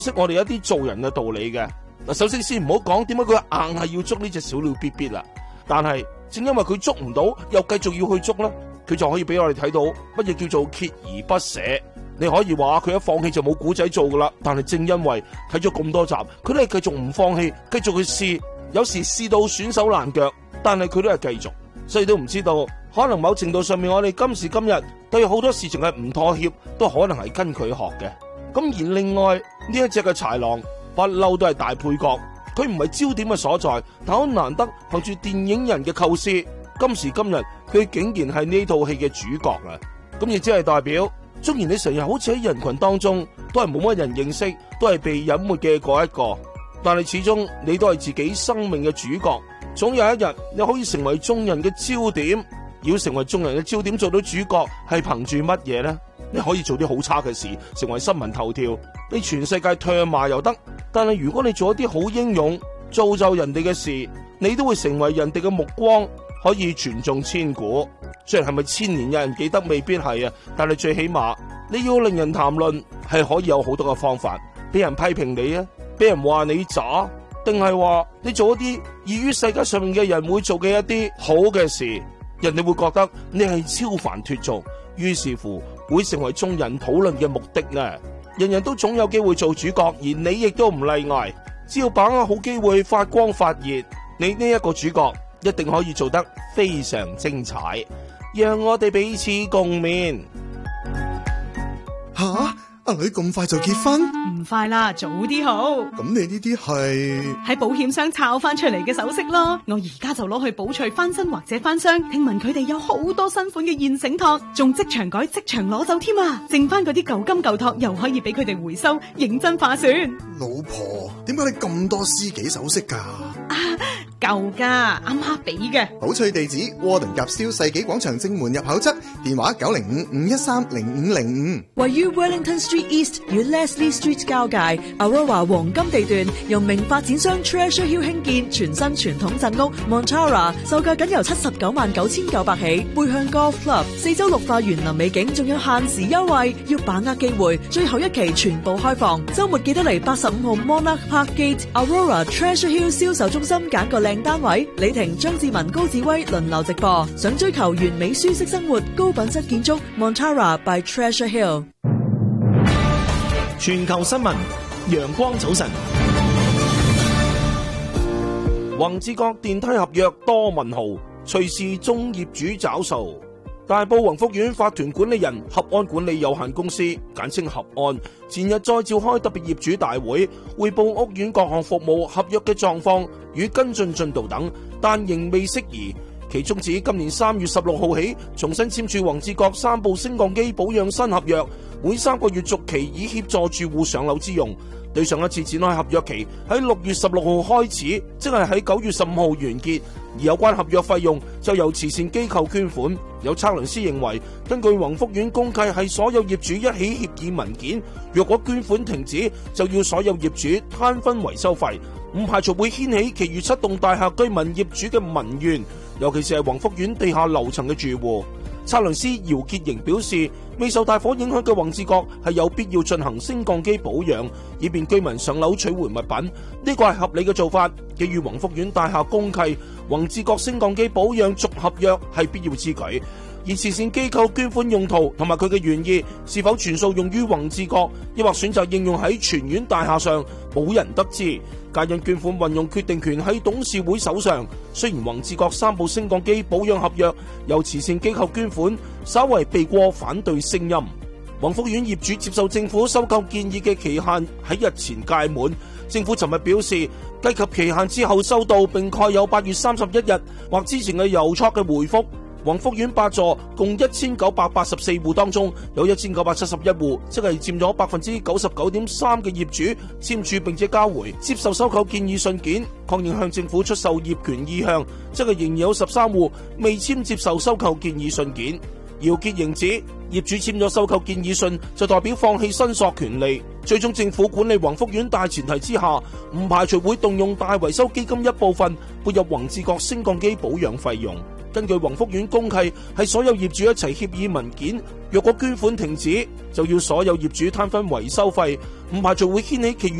識我哋一啲做人嘅道理嘅。嗱，首先先唔好講點解佢硬係要捉呢隻小鳥必必啦，但係正因為佢捉唔到，又繼續要去捉啦，佢就可以俾我哋睇到乜嘢叫做鍥而不捨。你可以話佢一放棄就冇古仔做噶啦，但係正因為睇咗咁多集，佢都係繼續唔放棄，繼續去試，有時試到損手爛腳，但係佢都係繼續。所以都唔知道，可能某程度上面我哋今時今日對好多事情係唔妥協，都可能係跟佢學嘅。咁而另外呢一隻嘅豺狼不嬲都係大配角，佢唔係焦點嘅所在，但好難得憑住電影人嘅構思，今時今日佢竟然係呢套戲嘅主角啊！咁亦即係代表，縱然你成日好似喺人群當中都係冇乜人認識，都係被隱瞞嘅嗰一個，但係始終你都係自己生命嘅主角。總有一日你可以成為眾人嘅焦點，要成為眾人嘅焦點做到主角係憑住乜嘢呢？你可以做啲好差嘅事，成為新聞頭條，你全世界唾罵又得。但係如果你做一啲好英勇造就人哋嘅事，你都會成為人哋嘅目光，可以傳頌千古。雖然係咪千年有人記得未必係啊，但係最起碼你要令人談論，係可以有好多嘅方法。俾人批評你啊，俾人話你渣，定係話你做一啲異於世界上面嘅人會做嘅一啲好嘅事，人哋會覺得你係超凡脫俗，於是乎會成為眾人討論嘅目的呢。人人都總有機會做主角，而你亦都唔例外。只要把握好機會發光發熱，你呢一個主角一定可以做得非常精彩。讓我哋彼此共勉。 吓，阿女咁快就結婚？ 唔快啦，早啲好。 咁你呢啲係喺保險箱抄翻出嚟嘅首飾咯，我而家就攞去寶翠翻新或者翻箱。聽聞佢哋有好多新款嘅現成托，仲即場改即場攞走添啊！剩翻嗰啲舊金舊托又可以俾佢哋回收，認真划算。 老婆，點解你咁多私己首飾㗎？ 舊噶，啱啱俾嘅。 寶翠地址：窩頓夾燒世紀廣場正門入口側，電話905-513-0505。 位於 Wellington Street East 與 Leslie Street 交界 Aurora 黃金地段，由名發展商 Treasure Hill 興建全新傳統鎮屋 Montara， 售價僅由799900起，背向 Golf Club， 四周綠化園林美景，仲有限時優惠，要把握機會。最後一期全部開放，周末記得嚟85號 Monarch Park Gate Aurora Treasure Hill 銷售中心揀個靚單位。李婷、張志文、高志威輪流直播。想追求完美舒適生活、高品質建築 Montara by Treasure Hill。 全球新聞，陽光早晨。 宏志國電梯合約多問號，隨時中業主找數。大埔宏福苑法團管理人合安管理有限公司簡稱合安，前日再召開特別業主大會，匯報屋苑各項服務合約嘅狀況與跟進進度等，但仍未適宜。其中指今年3月16號起重新簽署宏志國3部升降機保養新合約，每3個月續期，以協助住戶上樓之用。對上一次展開合約期喺6月16號開始，即係喺9月15號完結，而有關合約費用就由慈善機構捐款。有測量師認為，根據宏福苑公契係所有業主一起協議文件，若果捐款停止，就要所有業主攤分維修費，唔排除會掀起其餘7棟大廈居民業主嘅民怨，尤其是係宏福苑地下樓層嘅住戶。測量師姚潔瑩表示，未受大火影響嘅宏志國係有必要進行升降機保養，以便居民上樓取回物品，呢個係合理嘅做法。基於宏福苑大廈公契，宏志國升降機保養續合約係必要之舉，而慈善機構捐款用途同埋佢嘅原意是否全數用於宏志國，抑或選擇應用喺全院大廈上，冇人得知。皆因捐款運用決定權喺董事會手上，雖然宏志國3部升降機保養合約由慈善機構捐款，稍為避過反對聲音。宏福苑業主接受政府收購建議嘅期限喺日前屆滿，政府尋日表示，計及期限之後收到並蓋有8月31日或之前嘅郵戳嘅回覆。宏福苑8座共1984戶當中，有1971戶，即係佔咗99.3%嘅業主簽署並且交回接受收購建議信件，確認向政府出售業權意向，即係仍然有13戶未簽接受收購建議信件。姚潔瑩指，業主簽咗收購建議信就代表放棄申索權利，最終政府管理宏福苑大前提之下，唔排除會動用大維修基金一部分撥入宏志國升降機保養費用。 根據宏福苑公契，係所有業主一齊協議文件，若果捐款停止，就要所有業主攤分維修費，唔排除會掀起其餘